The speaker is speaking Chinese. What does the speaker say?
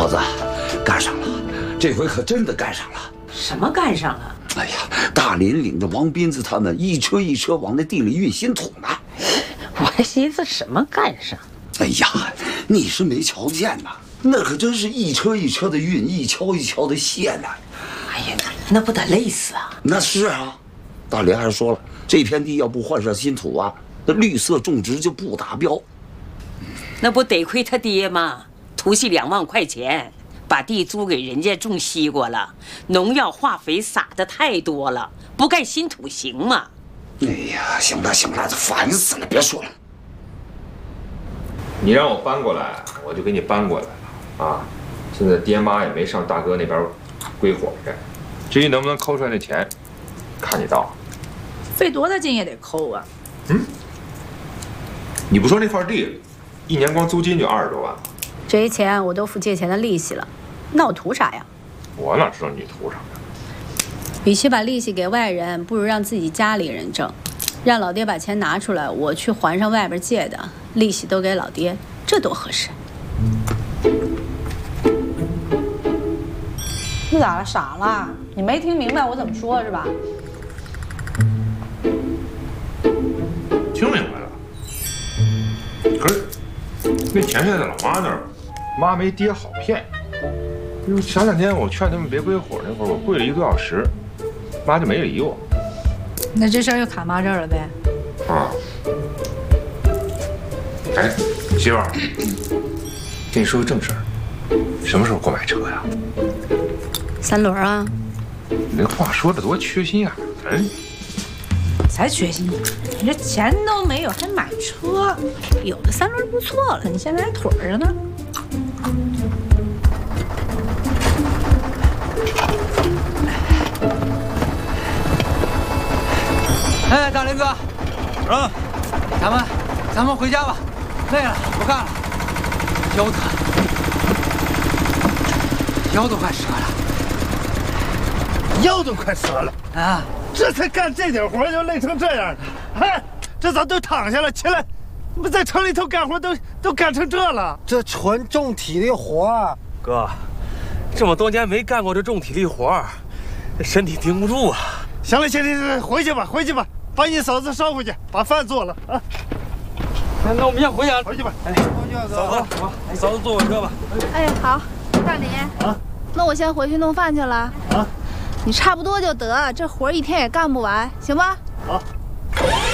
嫂子，干上了，这回可真的干上了。 什么干上了？ 哎呀，大林领着王斌子他们一车一车往那地里运新土呢。 我还寻思什么干上？ 哎呀，你是没瞧见呐，那可真是一车一车的运，一锹一锹的卸呢。 哎呀，那不得累死啊！ 那是啊，大林还说了，这片地要不换上新土啊，那绿色种植就不达标。 那不得亏他爹吗？土系2万块钱，把地租给人家种西瓜了，农药化肥撒的太多了，不盖新土行吗？ 哎呀，行了行了，烦死了，别说了。 你让我搬过来，我就给你搬过来了啊！现在爹妈也没上大哥那边归伙去，至于能不能抠出来那钱，看你道。 费多大劲也得抠啊！ 你不说那块地，一年光租金就20多万了。 这些钱我都付借钱的利息了，那我图啥呀？ 我哪知道你图啥呀？ 与其把利息给外人，不如让自己家里人挣，让老爹把钱拿出来，我去还上外边借的，利息都给老爹，这多合适。 你咋了？傻了？你没听明白我怎么说是吧？ 听明白了。可是那钱现在在老妈那儿，妈没爹好骗。就前2天我劝他们别归伙那会儿，我跪了1个多小时，妈就没理我。 那这事儿就卡妈这儿了呗？ 啊。哎，媳妇儿，跟你说个正事儿，什么时候给我买车呀 3轮啊！ 你这话说的多缺心眼儿！ 才缺心眼，你这钱都没有还买车？有的3轮不错了，你现在还腿着呢。 哎，大林哥，咱们回家吧，累了，不干了，腰都快折了， 腰都快折了啊！ 这才干这点活就累成这样了，哎，这咋都躺下了？起来，不在城里头干活都干成这了？ 这纯重体力活， 哥，这么多年没干过这重体力活，身体顶不住啊！ 行了，回去吧，把你嫂子捎回去，把饭做了啊。 那我们先回去啊， 回去吧。 哎， 嫂子，嫂子坐我车吧。 哎，好，大林啊， 那我先回去弄饭去了啊。 你差不多就得，这活1天也干不完，行吧？ 好。